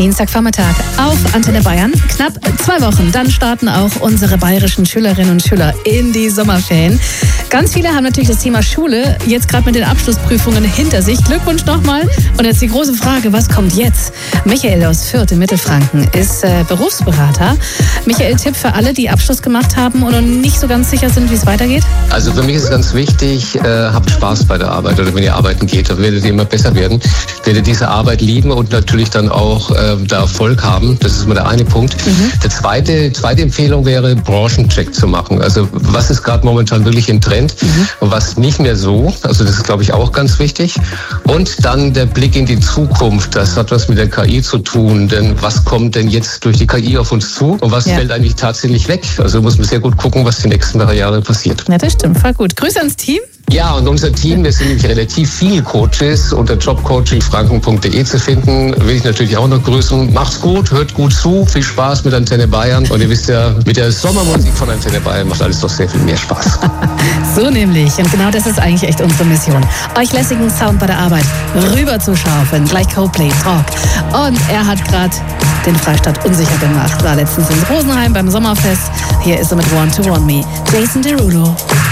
Dienstagvormittag auf Antenne Bayern. Knapp 2 Wochen, dann starten auch unsere bayerischen Schülerinnen und Schüler in die Sommerferien. Ganz viele haben natürlich das Thema Schule jetzt gerade mit den Abschlussprüfungen hinter sich. Glückwunsch nochmal. Und jetzt die große Frage, was kommt jetzt? Michael aus Fürth in Mittelfranken ist Berufsberater. Michael, Tipp für alle, die Abschluss gemacht haben und noch nicht so ganz sicher sind, wie es weitergeht? Also für mich ist es ganz wichtig, habt Spaß bei der Arbeit oder wenn ihr arbeiten geht, dann werdet ihr immer besser werden. Werdet diese Arbeit lieben und natürlich dann auch da Erfolg haben. Das ist mal der eine Punkt. Der zweite Empfehlung wäre, Branchencheck zu machen. Also was ist gerade momentan wirklich im Trend und was nicht mehr so. Also das ist, glaube ich, auch ganz wichtig. Und dann der Blick in die Zukunft. Das hat was mit der KI zu tun. Denn was kommt denn jetzt durch die KI auf uns zu und was fällt eigentlich tatsächlich weg? Also muss man sehr gut gucken, was die nächsten 3 Jahre passiert. Ja, das stimmt. Voll gut. Grüße ans Team. Ja, und unser Team, wir sind nämlich relativ viele Coaches unter jobcoachingfranken.de zu finden. Will ich natürlich auch noch grüßen. Macht's gut, hört gut zu, viel Spaß mit Antenne Bayern. Und ihr wisst ja, mit der Sommermusik von Antenne Bayern macht alles doch sehr viel mehr Spaß. So nämlich. Und genau das ist eigentlich echt unsere Mission. Euch lässigen Sound bei der Arbeit rüber zu schaufeln. Gleich Coldplay, Talk. Und er hat gerade den Freistaat unsicher gemacht. War letztens in Rosenheim beim Sommerfest. Hier ist er mit Want to Want Me. Jason Derulo.